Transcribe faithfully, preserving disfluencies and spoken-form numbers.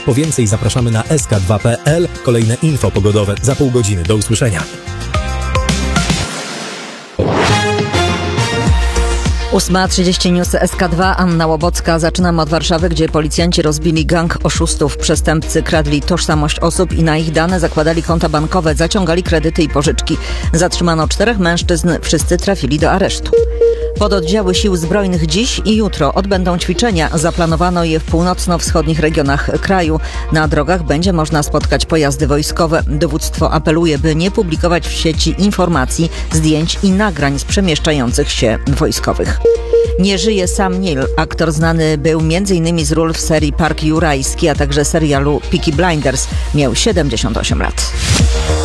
Po więcej zapraszamy na S K dwa kropka P L. Kolejne info pogodowe za pół godziny. Do usłyszenia. ósma trzydzieści News S K dwa, Anna Łobocka. Zaczynamy od Warszawy, gdzie policjanci rozbili gang oszustów. Przestępcy kradli tożsamość osób i na ich dane zakładali konta bankowe, zaciągali kredyty i pożyczki. Zatrzymano czterech mężczyzn, wszyscy trafili do aresztu. Pododdziały Sił Zbrojnych dziś i jutro odbędą ćwiczenia. Zaplanowano je w północno-wschodnich regionach kraju. Na drogach będzie można spotkać pojazdy wojskowe. Dowództwo apeluje, by nie publikować w sieci informacji, zdjęć i nagrań z przemieszczających się wojskowych. Nie żyje Sam Neill. Aktor znany był m.in. z ról w serii Park Jurajski, a także serialu Peaky Blinders. Miał siedemdziesiąt osiem lat.